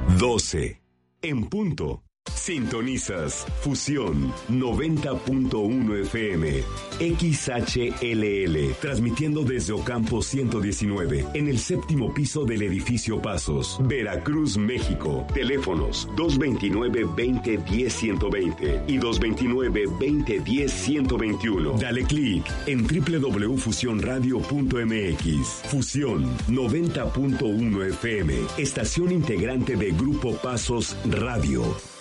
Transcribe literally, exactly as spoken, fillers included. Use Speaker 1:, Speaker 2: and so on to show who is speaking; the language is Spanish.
Speaker 1: doce. En punto. Sintonizas Fusión noventa punto uno F M, X H L L, transmitiendo desde Ocampo ciento diecinueve, en el séptimo piso del edificio Pasos, Veracruz, México. Teléfonos dos veintinueve, veinte, diez, ciento veinte y dos veintinueve, veinte, diez, ciento veintiuno. Dale clic en doble u doble u doble u punto fusión radio punto m x. Fusión noventa punto uno F M, estación integrante de Grupo Pasos Radio.